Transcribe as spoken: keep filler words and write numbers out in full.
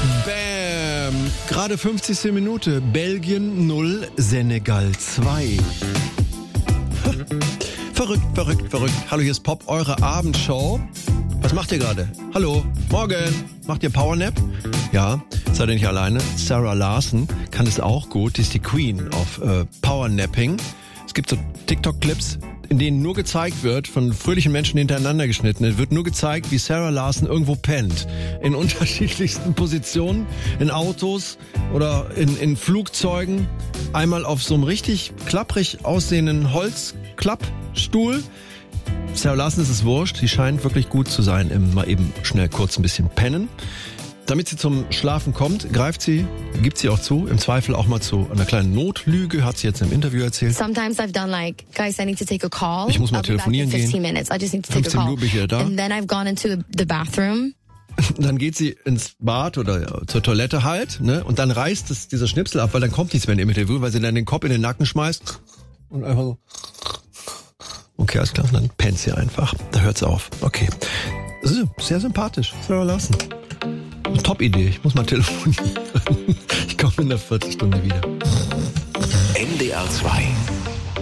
Bam! Gerade fünfzigste Minute. Belgien null, Senegal zwei. Verrückt, verrückt, verrückt. Hallo, hier ist Pop, eure Abendshow. Was macht ihr gerade? Hallo, morgen. Macht ihr Powernap? Ja, seid ihr nicht alleine. Sarah Larson kann es auch gut. Die ist die Queen of äh, Powernapping. Es gibt so TikTok-Clips, in denen nur gezeigt wird, von fröhlichen Menschen hintereinander geschnitten, es wird nur gezeigt, wie Sarah Larson irgendwo pennt. In unterschiedlichsten Positionen, in Autos oder in, in Flugzeugen. Einmal auf so einem richtig klapprig aussehenden Holzklappstuhl. Sarah Larson ist es wurscht, sie scheint wirklich gut zu sein im mal eben schnell kurz ein bisschen pennen. Damit sie zum Schlafen kommt, greift sie, gibt sie auch zu, im Zweifel auch mal zu einer kleinen Notlüge, hat sie jetzt im Interview erzählt. Sometimes I've done like, guys, I need to take a call. Ich muss mal telefonieren gehen. fifteen minutes. I just need to take a fünfzehn call. Minuten bin ich wieder da. And then I've gone into the bathroom. Dann geht sie ins Bad oder zur Toilette halt, ne? Und dann reißt es dieser Schnipsel ab, weil dann kommt nichts mehr in dem Interview, weil sie dann den Kopf in den Nacken schmeißt und einfach so. Okay, alles klar, dann pennt sie einfach. Da hört sie auf. Okay. Sehr sympathisch. Sarah Larson. Top-Idee. Ich muss mal telefonieren. Ich komme in einer Viertelstunde wieder. N D R zwei.